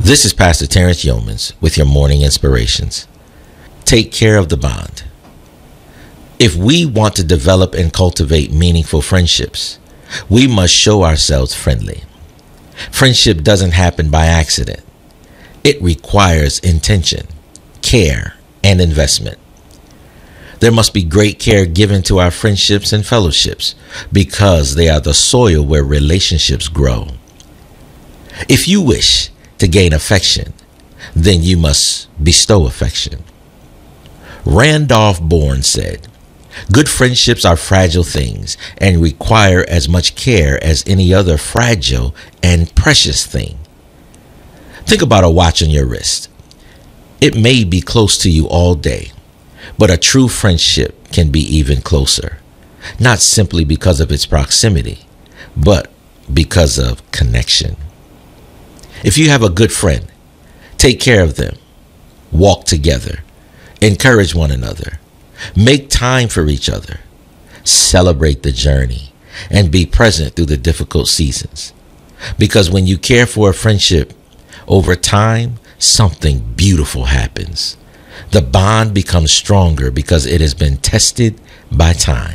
This is Pastor Terrence Yeomans with your morning inspirations. Take care of the bond. If we want to develop and cultivate meaningful friendships, we must show ourselves friendly. Friendship doesn't happen by accident. It requires intention, care, and investment. There must be great care given to our friendships and fellowships because they are the soil where relationships grow. If you wish to gain affection, then you must bestow affection. Randolph Bourne said, "Good friendships are fragile things and require as much care as any other fragile and precious thing." Think about a watch on your wrist. It may be close to you all day, but a true friendship can be even closer, not simply because of its proximity, but because of connection. If you have a good friend, take care of them, walk together, encourage one another, make time for each other, celebrate the journey, and be present through the difficult seasons. Because when you care for a friendship, over time, something beautiful happens. The bond becomes stronger because it has been tested by time.